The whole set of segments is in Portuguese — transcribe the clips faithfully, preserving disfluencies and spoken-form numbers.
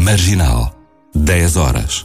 Marginal, dez horas.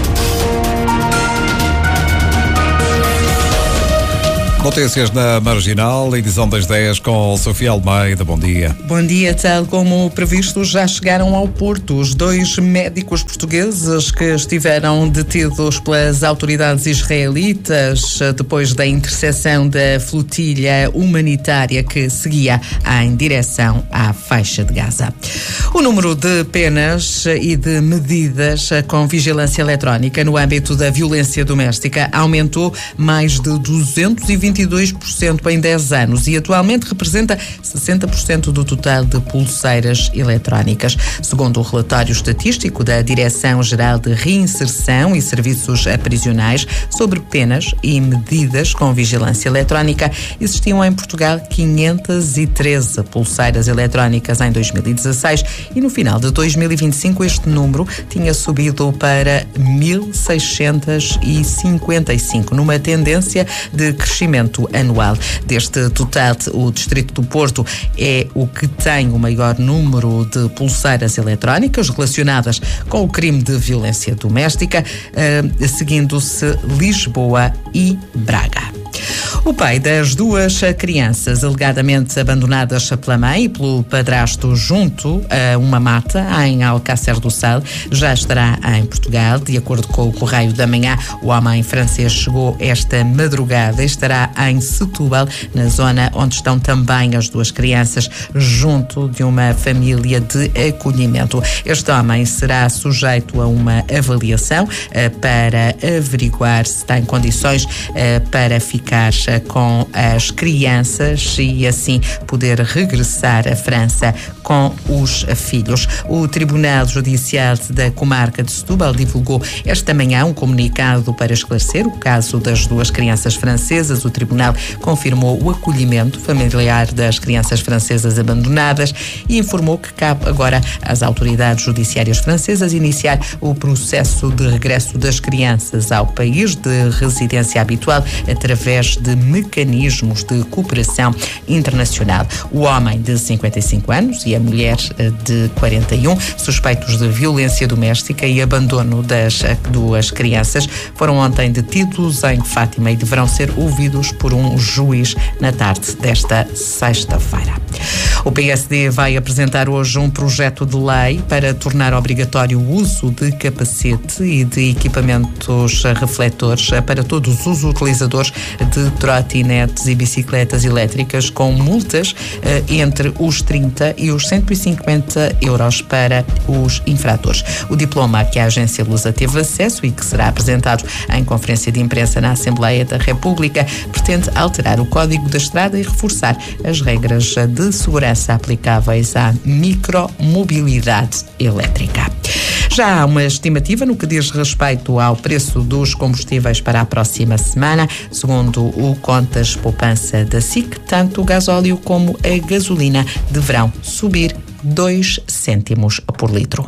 Notícias na Marginal, edição das dez com Sofia Almeida. Bom dia. Bom dia. Tal como previsto, já chegaram ao Porto os dois médicos portugueses que estiveram detidos pelas autoridades israelitas depois da interseção da flotilha humanitária que seguia em direção à faixa de Gaza. O número de penas e de medidas com vigilância eletrónica no âmbito da violência doméstica aumentou mais de duzentos e vinte e dois por cento em dez anos e atualmente representa sessenta por cento do total de pulseiras eletrónicas. Segundo o relatório estatístico da Direção-Geral de Reinserção e Serviços Prisionais sobre penas e medidas com vigilância eletrónica, existiam em Portugal quinhentas e treze pulseiras eletrónicas em dois mil e dezasseis e no final de dois mil e vinte e cinco este número tinha subido para mil seiscentas e cinquenta e cinco, numa tendência de crescimento anual. Deste total, o Distrito do Porto é o que tem o maior número de pulseiras eletrónicas relacionadas com o crime de violência doméstica, eh, seguindo-se Lisboa e Braga. O pai das duas crianças alegadamente abandonadas pela mãe e pelo padrasto junto a uma mata em Alcácer do Sal já estará em Portugal. De acordo com o Correio da Manhã, o homem francês chegou esta madrugada e estará em Setúbal, na zona onde estão também as duas crianças, junto de uma família de acolhimento. Este homem será sujeito a uma avaliação uh, para averiguar se tem condições uh, para ficar com as crianças e assim poder regressar à França com os filhos. O Tribunal Judicial da Comarca de Setúbal divulgou esta manhã um comunicado para esclarecer o caso das duas crianças francesas. O tribunal confirmou o acolhimento familiar das crianças francesas abandonadas e informou que cabe agora às autoridades judiciárias francesas iniciar o processo de regresso das crianças ao país de residência habitual através de mecanismos de cooperação internacional. O homem de cinquenta e cinco anos e a mulher de quarenta e um, suspeitos de violência doméstica e abandono das duas crianças, foram ontem detidos em Fátima e deverão ser ouvidos por um juiz na tarde desta sexta-feira. O P S D vai apresentar hoje um projeto de lei para tornar obrigatório o uso de capacete e de equipamentos refletores para todos os utilizadores de trotinetes e bicicletas elétricas, com multas eh, entre os trinta e os cento e cinquenta euros para os infratores. O diploma a que a agência Lusa teve acesso e que será apresentado em conferência de imprensa na Assembleia da República pretende alterar o Código da Estrada e reforçar as regras de segurança aplicáveis à micromobilidade elétrica. Já há uma estimativa no que diz respeito ao preço dos combustíveis para a próxima semana. Segundo o Contas Poupança da S I C, tanto o gasóleo como a gasolina deverão subir dois cêntimos por litro.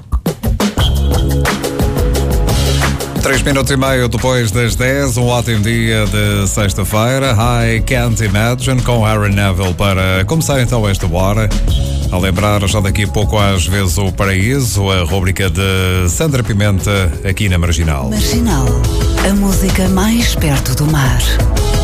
Três minutos e meio depois das dez, um ótimo dia de sexta-feira. I Can't Imagine com Aaron Neville para começar então esta hora. A lembrar já daqui a pouco às vezes o Paraíso, a rúbrica de Sandra Pimenta aqui na Marginal. Marginal, a música mais perto do mar.